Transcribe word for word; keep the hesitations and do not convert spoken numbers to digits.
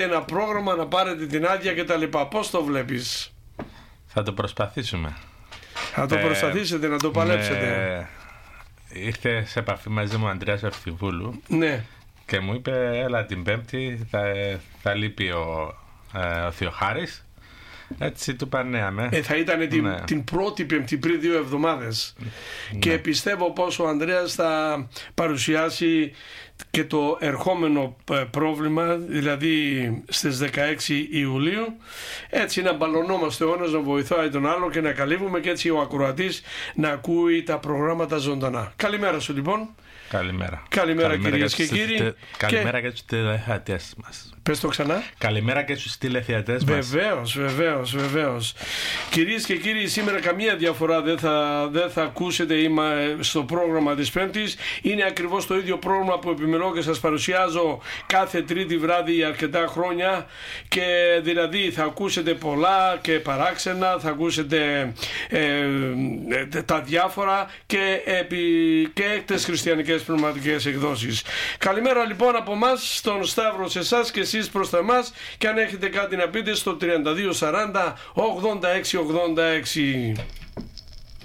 ένα πρόγραμμα να πάρετε την άδεια και τα λοιπά. Πώς το βλέπεις? Θα το προσπαθήσουμε. Θα το ε, προσπαθήσετε να το παλέψετε. Με... Ήρθε σε επαφή μαζί μου ο Ανδρέας Ευθυβούλου. Ναι. Και μου είπε, έλα την Πέμπτη θα, θα λείπει ο, ε, ο Θεοχάρης. Έτσι του πανέαμε. Ε, θα ήταν την, ναι. την πρώτη Πέμπτη πριν δύο εβδομάδες. Ναι. Και πιστεύω πως ο Ανδρέας θα παρουσιάσει και το ερχόμενο πρόβλημα, δηλαδή στις δεκαέξι Ιουλίου. Έτσι να μπαλωνόμαστε ο ένας να βοηθάει τον άλλο και να καλύβουμε, και έτσι ο ακροατής να ακούει τα προγράμματα ζωντανά. Καλημέρα σου λοιπόν. Καλημέρα. Καλημέρα, Καλημέρα κυρίες και κύριοι. Τε... Καλημέρα και στους τηλεθεατές μας. Πες το ξανά. Καλημέρα και στους τηλεθεατές μας. Βεβαίως, βεβαίως, βεβαίως. Κυρίες και κύριοι, σήμερα καμία διαφορά δεν θα, δεν θα ακούσετε στο πρόγραμμα της Πέμπτης. Είναι ακριβώς το ίδιο πρόγραμμα που επιμελώ και σας παρουσιάζω κάθε Τρίτη βράδυ για αρκετά χρόνια. Και δηλαδή θα ακούσετε πολλά και παράξενα, θα ακούσετε ε, τα διάφορα και, επί, και έκτες χριστιανικές πνευματικές εκδόσεις. Καλημέρα λοιπόν από εμάς στον Σταύρο, σε εσάς και εσείς προς τα εμάς, και αν έχετε κάτι να πείτε στο τριάντα δύο σαράντα ογδόντα έξι ογδόντα έξι.